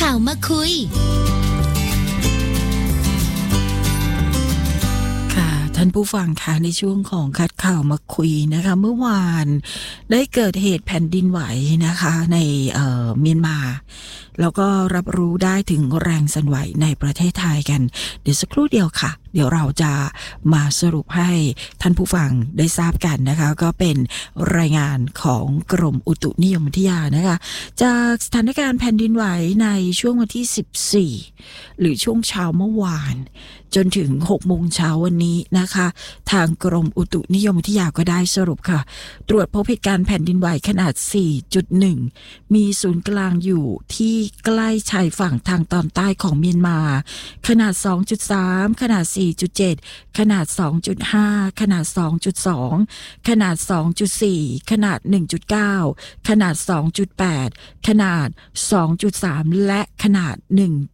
ข่าวมาคุยท่านผู้ฟังคะในช่วงของคัดข่าวมาคุยนะคะเมื่อวานได้เกิดเหตุแผ่นดินไหวนะคะในเมียนมาแล้วก็รับรู้ได้ถึงแรงสั่นไหวในประเทศไทยกันเดี๋ยวสักครู่เดียวค่ะเดี๋ยวเราจะมาสรุปให้ท่านผู้ฟังได้ทราบกันนะคะก็เป็นรายงานของกรมอุตุนิยมวิทยานะคะจากสถานการณ์แผ่นดินไหวในช่วงวันที่14หรือช่วงเช้าเมื่อวานจนถึง 6 โมงเช้าวันนี้นะคะทางกรมอุตุนิยมวิทยาก็ได้สรุปค่ะตรวจพบเหตุการณ์แผ่นดินไหวขนาด 4.1 มีศูนย์กลางอยู่ที่ใกล้ชายฝั่งทางตอนใต้ของเมียนมาขนาด 2.3 ขนาด 4.7 ขนาด 2.5 ขนาด 2.2 ขนาด 2.4 ขนาด 1.9 ขนาด 2.8 ขนาด 2.3 และขนาด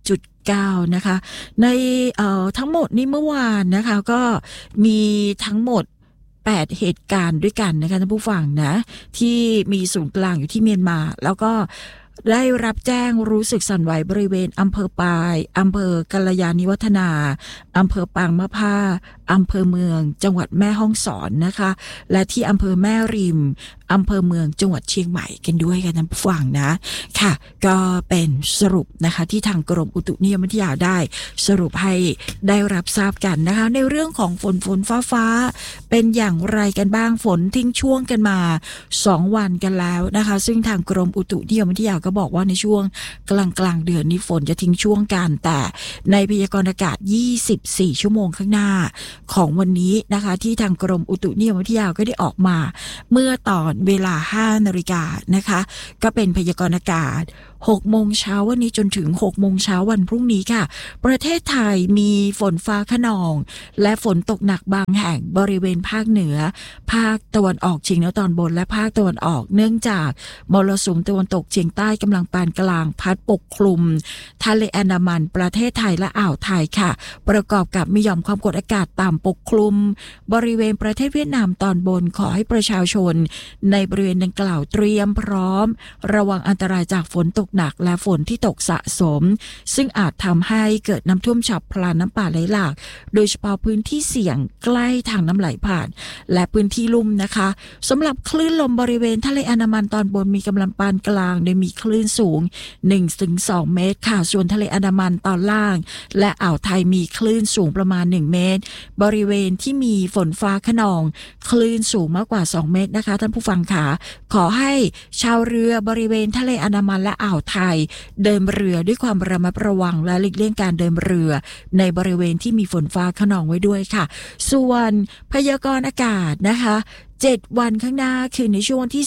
1.9 นะคะในทั้งหมดนี้เมื่อวานนะคะก็มีทั้งหมด8เหตุการณ์ด้วยกันนะคะท่านผู้ฟังนะที่มีศูนย์กลางอยู่ที่เมียนมาแล้วก็ได้รับแจ้งรู้สึกสั่นไหวบริเวณอำเภอปายอำเภอกัลยาณิวัฒนาอำเภอปางมะผ้าอำเภอเมืองจังหวัดแม่ฮ่องสอนนะคะและที่อำเภอแม่ริมอำเภอเมืองจังหวัดเชียงใหม่กันด้วยกันท่านผู้ฟังนะค่ะก็เป็นสรุปนะคะที่ทางกรมอุตุนิยมวิทยาได้สรุปให้ได้รับทราบกันนะคะในเรื่องของฝนฟ้าเป็นอย่างไรกันบ้างฝนทิ้งช่วงกันมา2วันกันแล้วนะคะซึ่งทางกรมอุตุนิยมวิทยาก็บอกว่าในช่วงกลางเดือนนี้ฝนจะทิ้งช่วงกันแต่ในพยากรณ์อากาศ24ชั่วโมงข้างหน้าของวันนี้นะคะที่ทางกรมอุตุนิยมวิทยาก็ได้ออกมาเมื่อตอนเวลา 5 นาฬิกานะคะก็เป็นพยากรณ์อากาศ6 โมงเช้าวันนี้จนถึง6 โมงเช้าวันพรุ่งนี้ค่ะประเทศไทยมีฝนฟ้าคะนองและฝนตกหนักบางแห่งบริเวณภาคเหนือภาคตะวันออกเฉียงเหนือตอนบนและภาคตะวันออกเนื่องจากมรสุมตะวันตกเฉียงใต้กำลังปานกลางพัดปกคลุมทะเลอันดามันประเทศไทยและอ่าวไทยค่ะประกอบกับมีหย่อมความกดอากาศต่ำปกคลุมบริเวณประเทศเวียดนามตอนบนขอให้ประชาชนในบริเวณดังกล่าวเตรียมพร้อมระวังอันตรายจากฝนตกหนักและฝนที่ตกสะสมซึ่งอาจทำให้เกิดน้ำท่วมฉับพลันน้ำป่าไหลหลากโดยเฉพาะพื้นที่เสี่ยงใกล้ทางน้ำไหลผ่านและพื้นที่ลุ่มนะคะสำหรับคลื่นลมบริเวณทะเลอันดามันตอนบนมีกำลังปานกลางโดยมีคลื่นสูง 1-2 เมตรค่ะส่วนทะเลอันดามันตอนล่างและอ่าวไทยมีคลื่นสูงประมาณ1 เมตรบริเวณที่มีฝนฟ้าคะนองคลื่นสูงมากกว่า2 เมตรนะคะท่านผู้ฟังค่ะขอให้ชาวเรือบริเวณทะเลอันดามันและอ่าวไทยเดินเรือด้วยความระมัดระวังและหลีกเลี่ยงการเดินเรือในบริเวณที่มีฝนฟ้าคะนองไว้ด้วยค่ะส่วนพยากรณ์อากาศนะคะ7 วันข้างหน้าคือในช่วงที่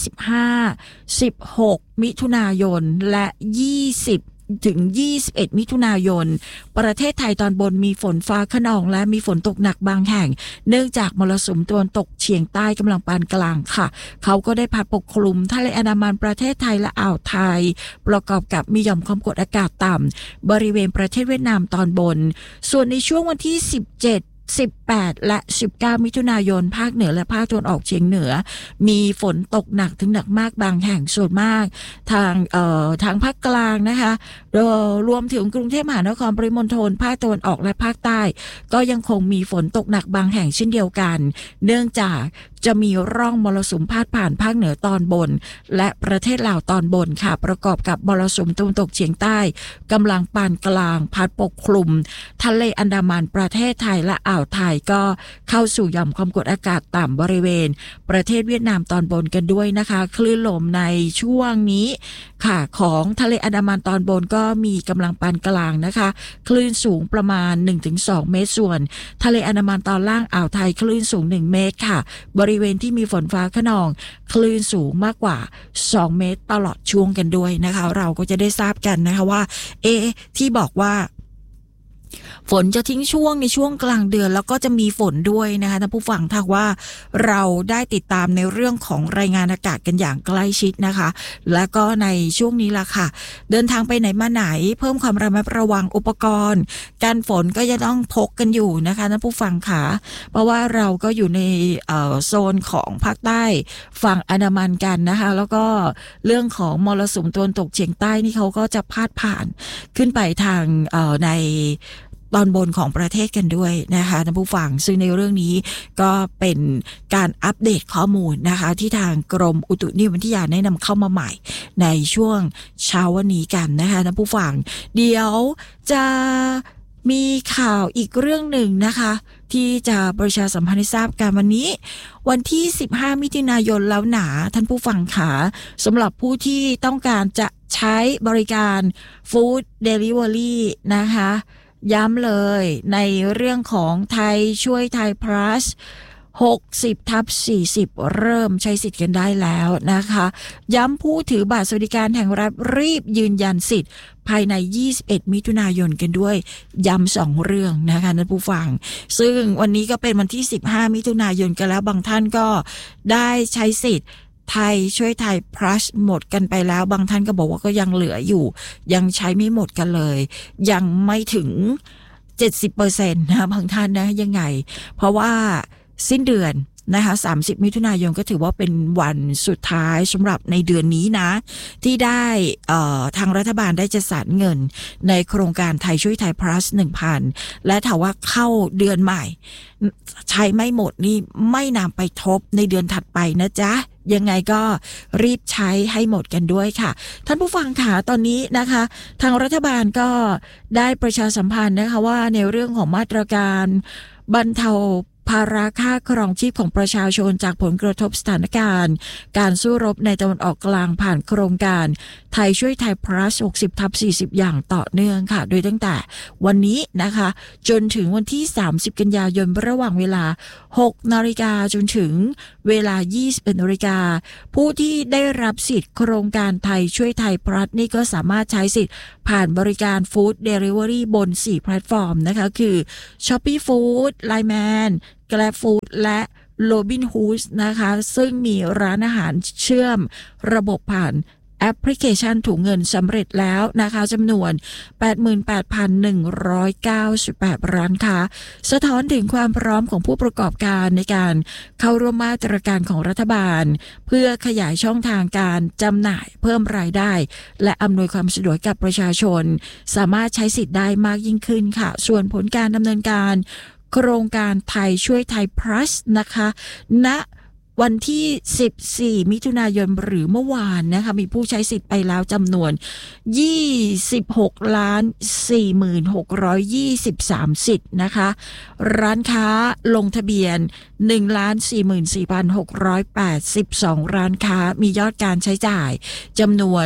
15 16 มิถุนายนและ20ถึง21 มิถุนายนประเทศไทยตอนบนมีฝนฟ้าคะนองและมีฝนตกหนักบางแห่งเนื่องจากมรสุมตะวันตกเฉียงใต้กำลังปานกลางค่ะเขาก็ได้พัดปกคลุมทะเลอันดามันประเทศไทยและอ่าวไทยประกอบกับมีหย่อมความกดอากาศต่ำบริเวณประเทศเวียดนามตอนบนส่วนในช่วงวันที่18 และ 19 มิถุนายนภาคเหนือและภาคตะวันออกเฉียงเหนือมีฝนตกหนักถึงหนักมากบางแห่งส่วนมากทางภาคกลางนะคะรวมถึงกรุงเทพมหานครปริมณฑลภาคตะวันออกและภาคใต้ก็ยังคงมีฝนตกหนักบางแห่งเช่นเดียวกันเนื่องจากจะมีร่องมรสุมพาดผ่านภาคเหนือตอนบนและประเทศลาวตอนบนค่ะประกอบกับมรสุมตะวันตกเฉียงใต้กำลังปานกลางพัดปกคลุมทะเลอันดามันประเทศไทยและอ่าวไทยก็เข้าสู่หย่อมความกดอากาศต่ำบริเวณประเทศเวียดนามตอนบนกันด้วยนะคะคลื่นลมในช่วงนี้ค่ะของทะเลอันดามันตอนบนก็มีกำลังปานกลางนะคะคลื่นสูงประมาณ 1-2 เมตรส่วนทะเลอันดามันตอนล่างอ่าวไทยคลื่นสูง1 เมตรค่ะบริเวณที่มีฝนฟ้าคะนองคลื่นสูงมากกว่า2 เมตรตลอดช่วงกันด้วยนะคะเราก็จะได้ทราบกันนะคะว่าที่บอกว่าฝนจะทิ้งช่วงในช่วงกลางเดือนแล้วก็จะมีฝนด้วยนะคะท่านผู้ฟังถ้าว่าเราได้ติดตามในเรื่องของรายงานอากาศกันอย่างใกล้ชิดนะคะและก็ในช่วงนี้ล่ะค่ะเดินทางไปไหนมาไหนเพิ่มความระมัดระวังอุปกรณ์การฝนก็ยังต้องพกกันอยู่นะคะท่านผู้ฟังค่ะเพราะว่าเราก็อยู่ในโซนของภาคใต้ฝั่งอันดามันกันนะคะแล้วก็เรื่องของมรสุมตะวันตกเฉียงใต้นี่เขาก็จะพาดผ่านขึ้นไปทางในตอนบนของประเทศกันด้วยนะคะท่านผู้ฟังซึ่งในเรื่องนี้ก็เป็นการอัปเดตข้อมูลนะคะที่ทางกรมอุตุนิยมวิทยาได้นำเข้ามาใหม่ในช่วงเช้าวันนี้กันนะคะท่านผู้ฟังเดี๋ยวจะมีข่าวอีกเรื่องหนึ่งนะคะที่จะประชาสัมพันธ์ให้ทราบกันวันนี้วันที่15มิถุนายนแล้วหนาท่านผู้ฟังค่ะสำหรับผู้ที่ต้องการจะใช้บริการฟู้ดเดลิเวอรี่นะคะย้ำเลยในเรื่องของไทยช่วยไทย plus 60/40 เริ่มใช้สิทธิ์กันได้แล้วนะคะย้ำผู้ถือบัตรสวัสดิการแห่งรัฐรีบยืนยันสิทธิ์ภายใน21มิถุนายนกันด้วยย้ำ2เรื่องนะคะท่านผู้ฟังซึ่งวันนี้ก็เป็นวันที่15มิถุนายนกันแล้วบางท่านก็ได้ใช้สิทธิ์ไทยช่วยไทย plus หมดกันไปแล้วบางท่านก็บอกว่าก็ยังเหลืออยู่ยังใช้ไม่หมดกันเลยยังไม่ถึง 70% นะบางท่านนะยังไงเพราะว่าสิ้นเดือนนะคะ30มิถุนายนก็ถือว่าเป็นวันสุดท้ายสำหรับในเดือนนี้นะที่ได้ทางรัฐบาลได้จัดสรรเงินในโครงการไทยช่วยไทย plus 1,000 และถ้าว่าเข้าเดือนใหม่ใช้ไม่หมดนี่ไม่นำไปทบในเดือนถัดไปนะจ๊ะยังไงก็รีบใช้ให้หมดกันด้วยค่ะท่านผู้ฟังค่ะตอนนี้นะคะทางรัฐบาลก็ได้ประชาสัมพันธ์นะคะว่าในเรื่องของมาตรการบรรเทาภาระค่าครองชีพของประชาชนจากผลกระทบสถานการณ์การสู้รบในตะวันออกกลางผ่านโครงการไทยช่วยไทย plus 60/40 อย่างต่อเนื่องค่ะโดยตั้งแต่วันนี้นะคะจนถึงวันที่30กันยายนระหว่างเวลา 6 นาฬิกาจนถึงเวลา 21 นาฬิกาผู้ที่ได้รับสิทธิ์โครงการไทยช่วยไทย plus นี่ก็สามารถใช้สิทธิ์ผ่านบริการ Food Delivery บน4แพลตฟอร์มนะคะคือ Shopee Food Line Man Grab Food และ Robinhood นะคะซึ่งมีร้านอาหารเชื่อมระบบผ่านแอปพลิเคชันถุงเงินสำเร็จแล้วนะคะจำนวน 88,198 ร้านค้าสะท้อนถึงความพร้อมของผู้ประกอบการในการเข้าร่วมมาตรการของรัฐบาลเพื่อขยายช่องทางการจำหน่ายเพิ่มรายได้และอำนวยความสะดวกกับประชาชนสามารถใช้สิทธิ์ได้มากยิ่งขึ้นค่ะส่วนผลการดำเนินการโครงการไทยช่วยไทย plus นะคะณวันที่14มิถุนายนหรือเมื่อวานนะคะมีผู้ใช้สิทธิ์ไปแล้วจำนวน 26,46,23 สิทธิ์นะคะร้านค้าลงทะเบียน 1,44,682 ร้านค้ามียอดการใช้จ่ายจำนวน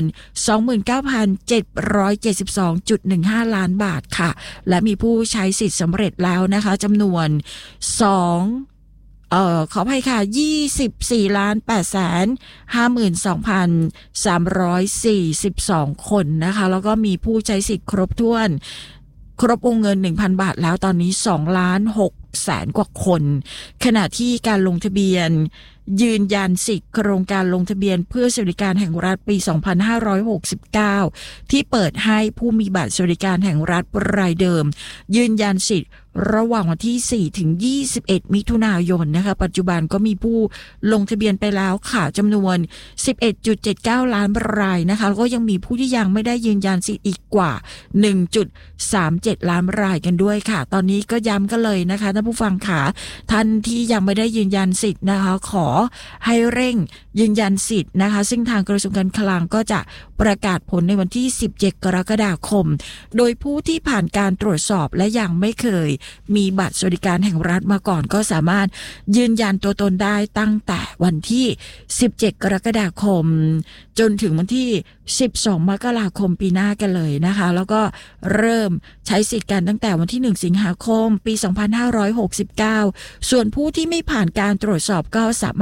29,772.15 ล้านบาทค่ะและมีผู้ใช้สิทธิ์สำเร็จแล้วนะคะจำนวนขออภัยค่ะ24,852,342 คนนะคะแล้วก็มีผู้ใช้สิทธิ์ครบถ้วนครบวงเงิน 1,000 บาทแล้วตอนนี้2,600,000 กว่าคนขณะที่การลงทะเบียนยืนยันสิทธิ์โครงการลงทะเบียนเพื่อสวัสดิการแห่งรัฐปี 2569 ที่เปิดให้ผู้มีบัตรสวัสดิการแห่งรัฐรายเดิมยืนยันสิทธิ์ระหว่างวันที่4ถึง21มิถุนายนนะคะปัจจุบันก็มีผู้ลงทะเบียนไปแล้วค่ะจำนวน 11.79 ล้านรายนะคะแล้วก็ยังมีผู้ที่ยังไม่ได้ยืนยันสิทธิ์อีกกว่า 1.37 ล้านรายกันด้วยค่ะตอนนี้ก็ย้ำกันเลยนะคะท่านผู้ฟังค่ะท่านที่ยังไม่ได้ยืนยันสิทธิ์นะคะขอให้เร่งยืนยันสิทธิ์นะคะซึ่งทางกระทรวงการคลังก็จะประกาศผลในวันที่17กรกฎาคมโดยผู้ที่ผ่านการตรวจสอบและยังไม่เคยมีบัตรสวัสดิการแห่งรัฐมาก่อนก็สามารถยืนยันตัวตนได้ตั้งแต่วันที่17กรกฎาคมจนถึงวันที่12มกราคมปีหน้ากันเลยนะคะแล้วก็เริ่มใช้สิทธิ์กันตั้งแต่วันที่1สิงหาคมปี2569ส่วนผู้ที่ไม่ผ่านการตรวจสอบก็สามารถ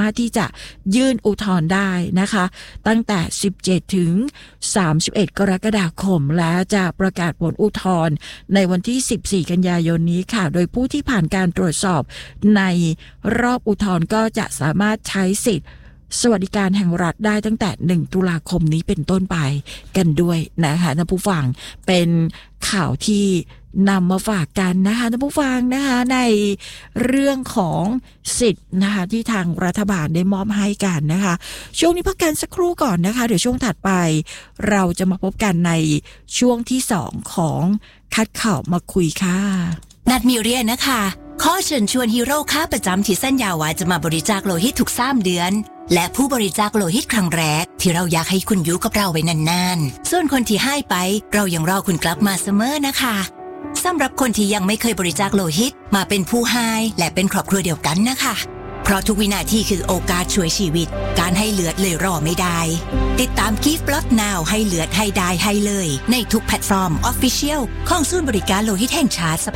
ารถที่จะยื่นอุทธรณ์ได้นะคะตั้งแต่17ถึง31กรกฎาคมและจะประกาศผลอุทธรณ์ในวันที่14กันยายนนี้ค่ะโดยผู้ที่ผ่านการตรวจสอบในรอบอุทธรณ์ก็จะสามารถใช้สิทธิ์สวัสดิการแห่งรัฐได้ตั้งแต่1ตุลาคมนี้เป็นต้นไปกันด้วยนะคะท่านผู้ฟังเป็นข่าวที่นำมาฝากกันนะคะท่านผู้ฟังนะคะในเรื่องของสิทธิ์นะคะที่ทางรัฐบาลได้มอบให้กันนะคะช่วงนี้พักกันสักครู่ก่อนนะคะเดี๋ยวช่วงถัดไปเราจะมาพบกันในช่วงที่2ของคัดข่าวมาคุยค่ะนัดมีเรียนนะคะขอเชิญชวนฮีโร่ค้าประจำที่สัญญาว่าจะมาบริจาคโลหิตทุก3เดือนและผู้บริจาคโลหิตครั้งแรกที่เราอยากให้คุณอยู่กับเราไว้นานๆส่วนคนที่ให้ไปเรายังรอคุณกลับมาเสมอนะคะสำหรับคนที่ยังไม่เคยบริจาคโลหิตมาเป็นผู้ให้และเป็นครอบครัวเดียวกันนะคะเพราะทุกวินาทีคือโอกาสช่วยชีวิตการให้เลือดเลยรอไม่ได้ติดตาม Give Blood Now ให้เลือดให้ได้ให้เลยในทุกแพลตฟอร์ม Official ของศูนย์บริการโลหิตแห่งชาติสภ